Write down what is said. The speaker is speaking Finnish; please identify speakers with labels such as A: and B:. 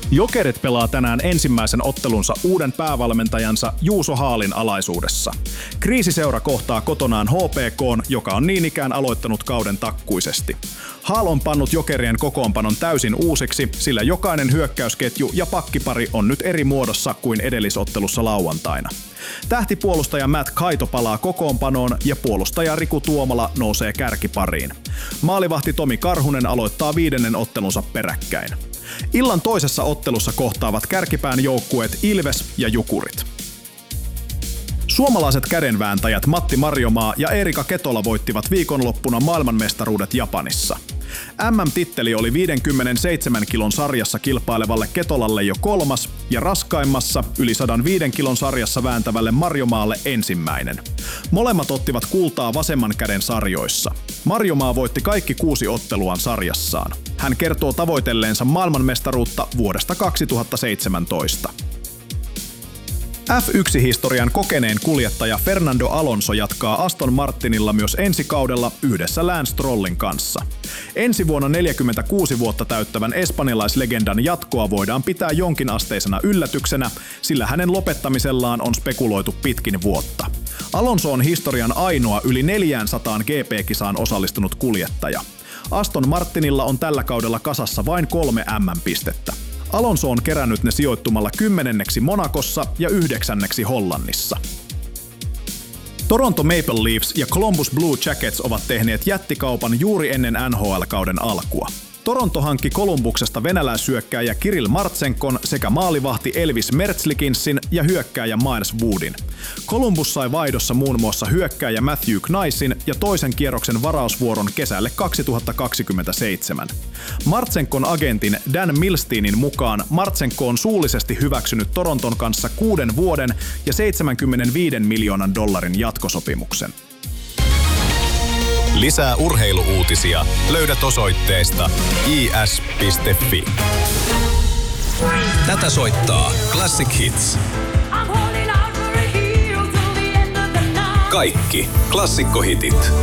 A: Jokerit pelaa tänään ensimmäisen ottelunsa uuden päävalmentajansa Juuso Haalin alaisuudessa. Kriisiseura kohtaa kotonaan HPK:n, joka on niin ikään aloittanut kauden takkuisesti. Haal on pannut Jokerien kokoonpanon täysin uusiksi, sillä jokainen hyökkäysketju ja pakkipari on nyt eri muodossa kuin edellisottelussa lauantaina. Tähtipuolustaja Matt Kaito palaa kokoonpanoon ja puolustaja Riku Tuomala nousee kärkipariin. Maalivahti Tomi Karhunen aloittaa 5. ottelunsa peräkkäin. Illan toisessa ottelussa kohtaavat kärkipään joukkueet Ilves ja Jukurit. Suomalaiset kädenvääntäjät Matti Marjomaa ja Eerika Ketola voittivat viikonloppuna maailmanmestaruudet Japanissa. MM-titteli oli 57 kilon sarjassa kilpailevalle Ketolalle jo 3. ja raskaimmassa yli 105 kilon sarjassa vääntävälle Marjomaalle ensimmäinen. Molemmat ottivat kultaa vasemman käden sarjoissa. Marjomaa voitti kaikki 6 otteluaan sarjassaan. Hän kertoo tavoitelleensa maailmanmestaruutta vuodesta 2017. F1-historian kokeneen kuljettaja Fernando Alonso jatkaa Aston Martinilla myös ensi kaudella yhdessä Lance Strollin kanssa. Ensi vuonna 46 vuotta täyttävän espanjalaislegendan jatkoa voidaan pitää jonkinasteisena yllätyksenä, sillä hänen lopettamisellaan on spekuloitu pitkin vuotta. Alonso on historian ainoa yli 400 GP-kisaan osallistunut kuljettaja. Aston Martinilla on tällä kaudella kasassa vain 3 MM-pistettä. Alonso on kerännyt ne sijoittumalla 10. Monacossa ja 9. Hollannissa. Toronto Maple Leafs ja Columbus Blue Jackets ovat tehneet jättikaupan juuri ennen NHL-kauden alkua. Toronto hankki Columbuksesta venäläishyökkääjä Kirill Martsenkon sekä maalivahti Elvis Merzlikinsin ja hyökkääjä Miles Woodin. Columbus sai vaihdossa muun muassa hyökkääjä Matthew Knaisin ja toisen kierroksen varausvuoron kesälle 2027. Martsenkon agentin Dan Milsteinin mukaan Martsenko on suullisesti hyväksynyt Toronton kanssa 6 vuoden ja $75 miljoonan jatkosopimuksen.
B: Lisää urheiluuutisia löydät osoitteesta is.fi. Tätä soittaa Classic Hits. Kaikki klassikkohitit.